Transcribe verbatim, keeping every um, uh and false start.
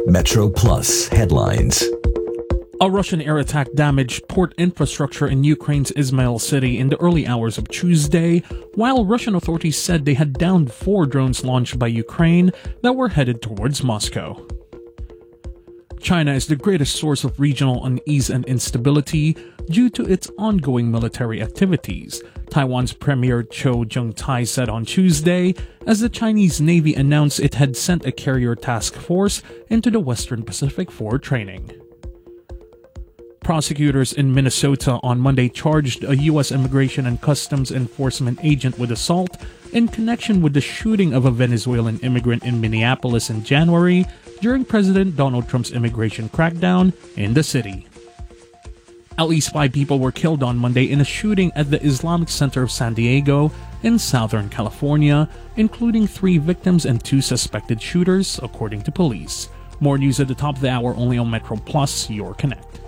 Metro Plus headlines. A Russian air attack damaged port infrastructure in Ukraine's Izmail city in the early hours of Tuesday, while Russian authorities said they had downed four drones launched by Ukraine that were headed towards Moscow. China is the greatest source of regional unease and instability due to its ongoing military activities, Taiwan's Premier Cho Jung-tai said on Tuesday, as the Chinese Navy announced it had sent a carrier task force into the Western Pacific for training. Prosecutors in Minnesota on Monday charged a U S Immigration and Customs Enforcement agent with assault in connection with the shooting of a Venezuelan immigrant in Minneapolis in January during President Donald Trump's immigration crackdown in the city. At least five people were killed on Monday in a shooting at the Islamic Center of San Diego in Southern California, including three victims and two suspected shooters, according to police. More news at the top of the hour only on Metro Plus, your connect.